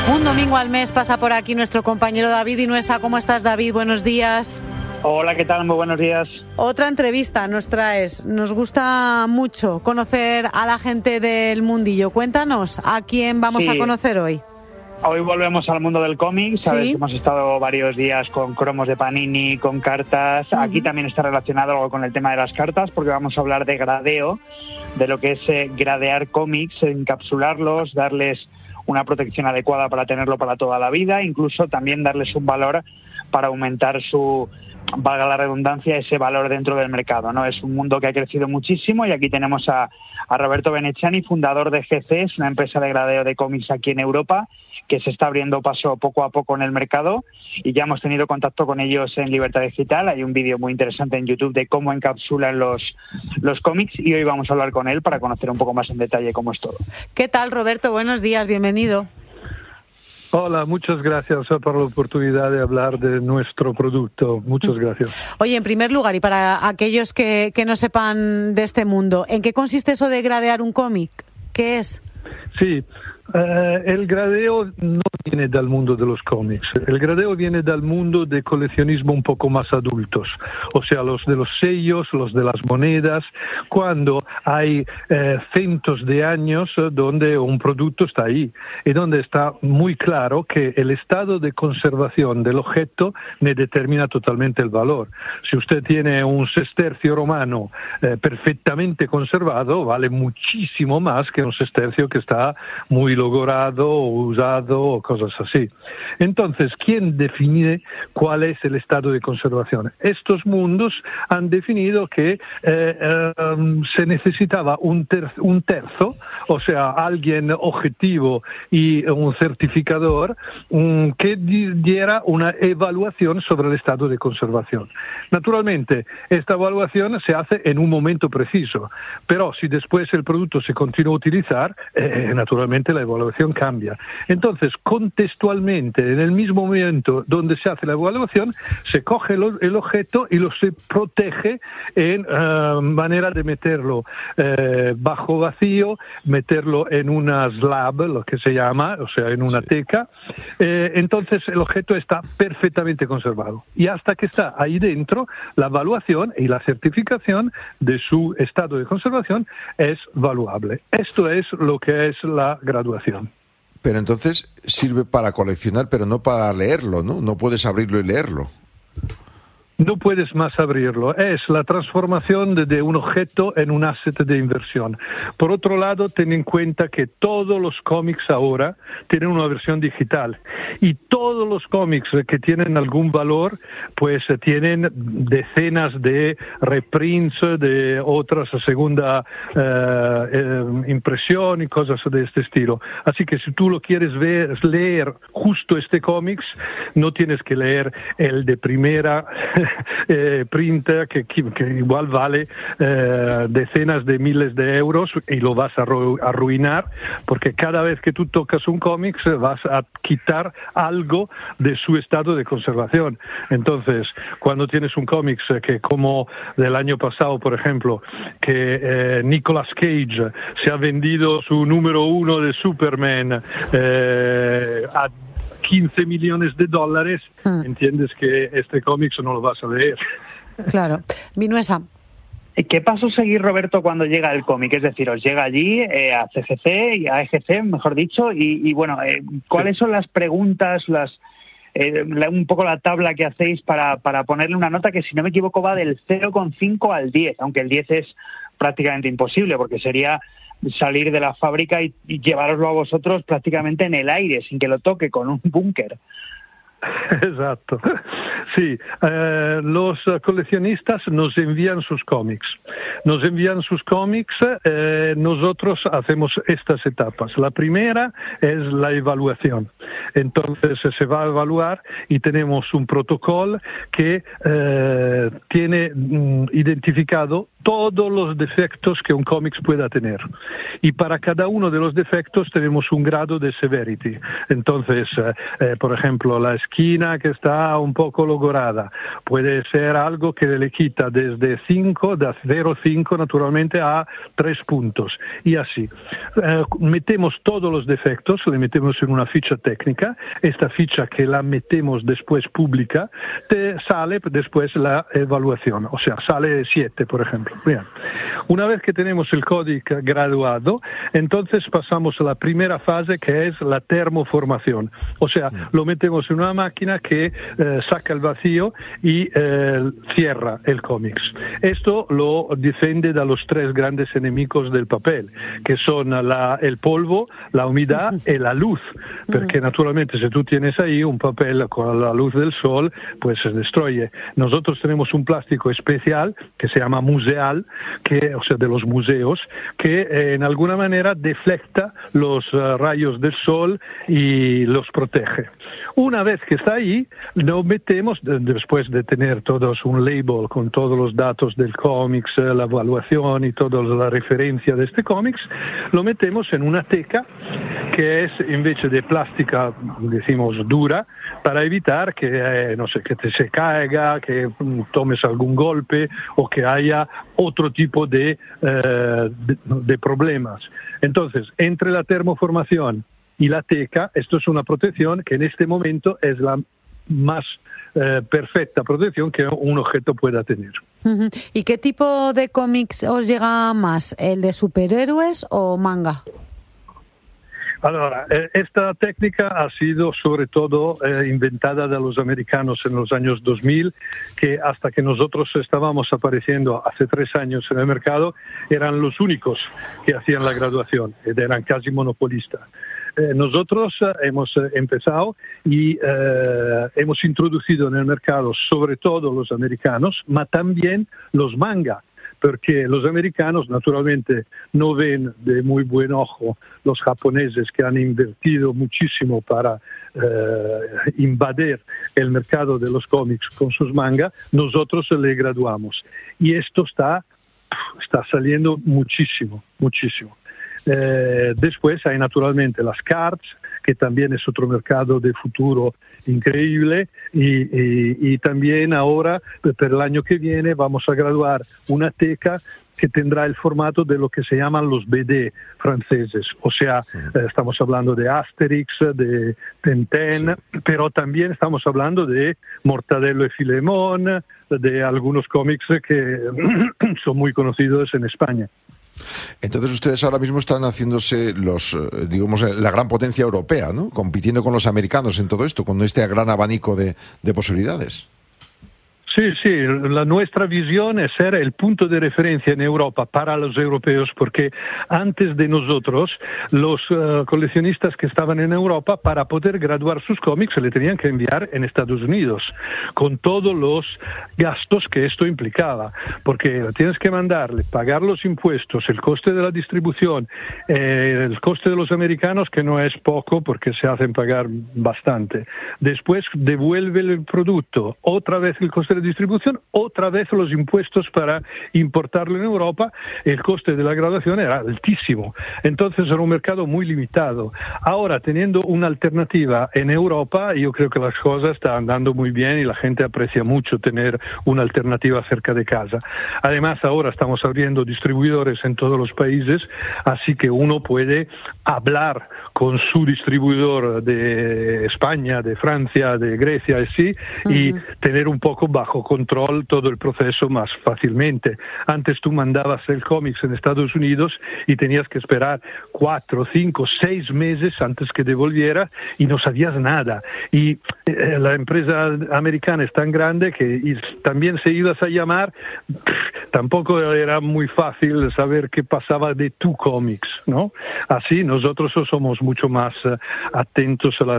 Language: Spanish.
Un domingo al mes pasa por aquí nuestro compañero David Inuesa. ¿Cómo estás, David? Buenos días. Hola, ¿qué tal? Muy buenos días. Otra entrevista nos traes. Nos gusta mucho conocer a la gente del mundillo. Cuéntanos, ¿a quién vamos a conocer hoy? Hoy volvemos al mundo del cómic, ¿sabes? Sí. Hemos estado varios días con cromos de Panini, con cartas. Aquí también está relacionado algo con el tema de las cartas, porque vamos a hablar de gradeo, de lo que es gradear cómics, encapsularlos, darles una protección adecuada para tenerlo para toda la vida, incluso también darles un valor para aumentar su, valga la redundancia, ese valor dentro del mercado, ¿no? Es un mundo que ha crecido muchísimo y aquí tenemos a Roberto Benecciani, fundador de GC, es una empresa de gradeo de cómics aquí en Europa que se está abriendo paso poco a poco en el mercado y ya hemos tenido contacto con ellos en Libertad Digital. Hay un vídeo muy interesante en YouTube de cómo encapsulan los cómics y hoy vamos a hablar con él para conocer un poco más en detalle cómo es todo. ¿Qué tal, Roberto? Buenos días, bienvenido. Hola, muchas gracias por la oportunidad de hablar de nuestro producto. Muchas gracias. Oye, en primer lugar, y para aquellos que no sepan de este mundo, ¿en qué consiste eso de gradear un cómic? ¿Qué es? Sí, el gradeo no viene del mundo de los cómics. El gradeo viene del mundo de coleccionismo un poco más adultos, o sea, los de los sellos, los de las monedas, cuando hay cientos de años donde un producto está ahí y donde está muy claro que el estado de conservación del objeto ne determina totalmente el valor. Si usted tiene un sestercio romano perfectamente conservado, vale muchísimo más que un sestercio que está muy logrado o usado o cosas así. Entonces, ¿quién define cuál es el estado de conservación? Estos mundos han definido que se necesitaba un terzo, o sea, alguien objetivo y un certificador que diera una evaluación sobre el estado de conservación. Naturalmente, esta evaluación se hace en un momento preciso, pero si después el producto se continúa a utilizar, naturalmente la evaluación cambia. Entonces, contextualmente, en el mismo momento donde se hace la evaluación, se coge el objeto y lo se protege en manera de meterlo bajo vacío, meterlo en una slab, lo que se llama, o sea, en una teca. Entonces, el objeto está perfectamente conservado. Y hasta que está ahí dentro, la evaluación y la certificación de su estado de conservación es valuable. Esto es lo que es la graduación. Pero entonces sirve para coleccionar, pero no para leerlo, ¿no? No puedes abrirlo y leerlo. No puedes más abrirlo. Es la transformación de un objeto en un asset de inversión. Por otro lado, ten en cuenta que todos los cómics ahora tienen una versión digital y todos los cómics que tienen algún valor, pues tienen decenas de reprints de otras segunda impresión y cosas de este estilo. Así que si tú lo quieres leer justo este cómics, no tienes que leer el de primera print que igual vale decenas de miles de euros y lo vas a arruinar porque cada vez que tú tocas un cómic vas a quitar algo de su estado de conservación. Entonces, cuando tienes un cómic que como del año pasado, por ejemplo, que Nicolas Cage se ha vendido su número 1 de Superman a $15 millones, entiendes que este cómic no lo vas a leer. Claro. Vinuesa. ¿Qué paso seguir, Roberto, cuando llega el cómic? Es decir, os llega allí a CGC, y a EGC, mejor dicho, y bueno, ¿cuáles son las preguntas, un poco la tabla que hacéis para ponerle una nota que, si no me equivoco, va del 0,5 al 10, aunque el 10 es prácticamente imposible, porque sería salir de la fábrica y llevároslo a vosotros prácticamente en el aire, sin que lo toque, con un búnker? Exacto. Sí, los coleccionistas nos envían sus cómics. Nosotros hacemos estas etapas. La primera es la evaluación. Entonces se va a evaluar y tenemos un protocolo que tiene identificado todos los defectos que un cómic pueda tener. Y para cada uno de los defectos tenemos un grado de severity. Entonces, por ejemplo, la esquina que está un poco logorada puede ser algo que le quita desde 5, de 0,5 naturalmente a 3 puntos. Y así. Metemos todos los defectos, le metemos en una ficha técnica. Esta ficha que la metemos después pública, te sale después la evaluación. O sea, sale 7, por ejemplo. Bien. Una vez que tenemos el código graduado, entonces pasamos a la primera fase, que es la termoformación. O sea, lo metemos en una máquina que saca el vacío y cierra el cómic. Esto lo defiende de los 3 grandes enemigos del papel, que son el polvo, la humedad y la luz. Porque naturalmente si tú tienes ahí un papel con la luz del sol, pues se destruye. Nosotros tenemos un plástico especial que se llama museal, o sea, de los museos, que en alguna manera deflecta los rayos del sol y los protege. Una vez que está ahí, lo metemos, después de tener todos un label con todos los datos del cómic, la evaluación y toda la referencia de este cómic, lo metemos en una teca que es, en vez de plástica, decimos dura, para evitar que, no sé, que te se caiga, que tomes algún golpe o que haya otro tipo de problemas. Entonces, entre la termoformación y la teca, esto es una protección que en este momento es la más perfecta protección que un objeto pueda tener. ¿Y qué tipo de cómics os llega más? ¿El de superhéroes o manga? Allora, esta técnica ha sido sobre todo inventada de los americanos en los años 2000, que hasta que nosotros estábamos apareciendo hace 3 años en el mercado, eran los únicos que hacían la graduación, eran casi monopolistas. Nosotros hemos empezado y hemos introducido en el mercado sobre todo los americanos, pero también los manga, porque los americanos naturalmente no ven de muy buen ojo los japoneses que han invertido muchísimo para invadir el mercado de los cómics con sus mangas. Nosotros le graduamos y esto está saliendo muchísimo. Después hay naturalmente las cards, que también es otro mercado de futuro increíble, y también ahora, per el año que viene, vamos a graduar una teca que tendrá el formato de lo que se llaman los BD franceses. O sea, estamos hablando de Asterix, de Tintín, pero también estamos hablando de Mortadelo y Filemón, de algunos cómics que son muy conocidos en España. Entonces ustedes ahora mismo están haciéndose digamos, la gran potencia europea, ¿no? Compitiendo con los americanos en todo esto, con este gran abanico de posibilidades. Sí, nuestra visión es ser el punto de referencia en Europa para los europeos, porque antes de nosotros, los coleccionistas que estaban en Europa, para poder graduar sus cómics, se le tenían que enviar en Estados Unidos, con todos los gastos que esto implicaba, porque tienes que mandarle, pagar los impuestos, el coste de la distribución, el coste de los americanos, que no es poco, porque se hacen pagar bastante. Después devuelve el producto, otra vez el coste de distribución, otra vez los impuestos para importarlo en Europa, el coste de la graduación era altísimo. Entonces era un mercado muy limitado. Ahora, teniendo una alternativa en Europa, yo creo que las cosas están andando muy bien y la gente aprecia mucho tener una alternativa cerca de casa. Además, ahora estamos abriendo distribuidores en todos los países, así que uno puede hablar con su distribuidor de España, de Francia, de Grecia, y tener un poco bajo control todo el proceso más fácilmente. Antes tú mandabas el cómic en Estados Unidos y tenías que esperar 4, 5, 6 meses antes que devolviera y no sabías nada. Y la empresa americana es tan grande que también si ibas a llamar, tampoco era muy fácil saber qué pasaba de tu cómics, ¿no? Así nosotros somos mucho más atentos a la